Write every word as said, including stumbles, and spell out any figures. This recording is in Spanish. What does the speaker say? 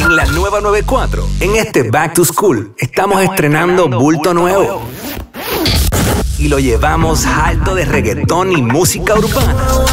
En la nueva noventa y cuatro, en este Back to School, estamos estrenando bulto nuevo. Y lo llevamos alto de reggaetón y música urbana.